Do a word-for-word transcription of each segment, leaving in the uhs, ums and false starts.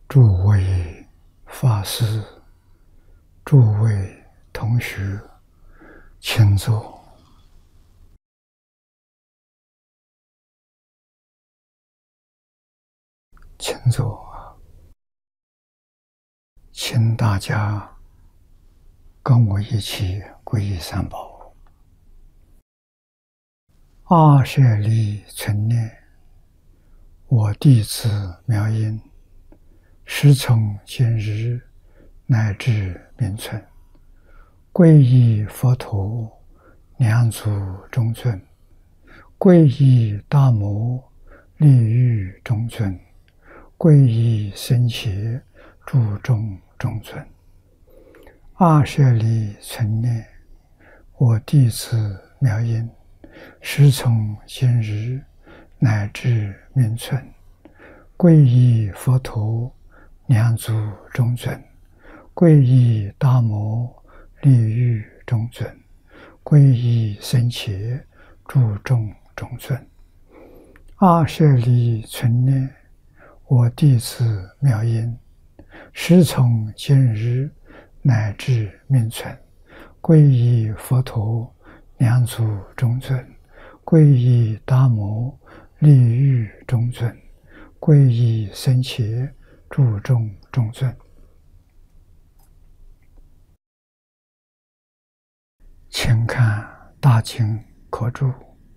诸位法师、诸位同学，请坐。请坐。请大家跟我一起皈依三宝。阿舍利存念，我弟子妙音，时从今日乃至明存，皈依佛陀，两足中尊；皈依大摩，利欲中尊；皈依僧伽，注重中尊。阿舍利存念，我弟子妙音，时从今日乃至明存，皈依佛陀，两足中尊；皈依大摩，利欲中尊；皈依僧伽，注重中尊。阿舍利存念，我弟子妙音，时从今日乃至明存，皈依佛陀，两足中尊；皈依大摩，利欲中尊；皈依僧伽，注重中尊。请看大经科注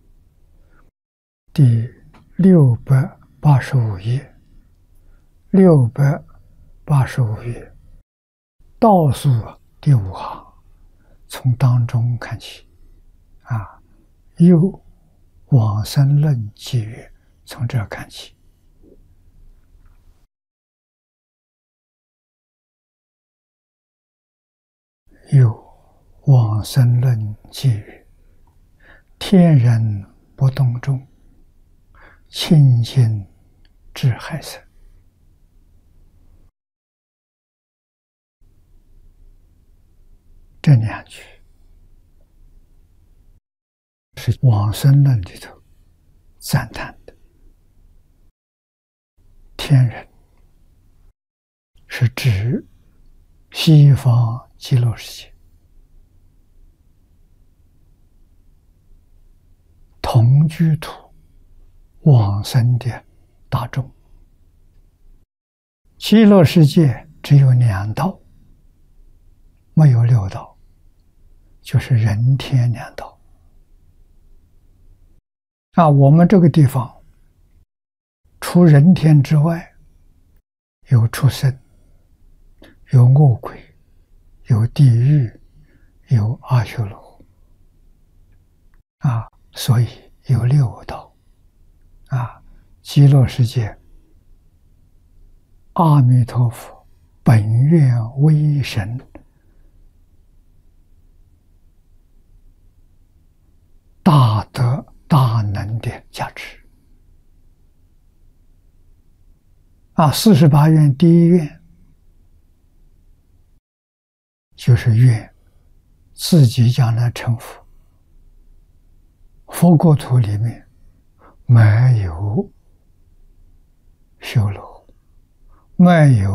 第六百八十五页，六百八十五页倒数第五行，从当中看起啊，又往生论记曰，从这看起。又往生论记曰，天人不动众，清净智海生。这两句是往生论里头赞叹的。天人是指西方极乐世界同居土往生的大众。极乐世界只有两道，没有六道，就是人天两道。啊，我们这个地方除人天之外，有畜生，有恶鬼，有地狱，有阿修罗。啊，所以有六道。啊，极乐世界，阿弥陀佛本愿威神大德大能的加持。啊，四十八愿第一愿就是愿自己将来成佛，佛国土里面没有修罗，没有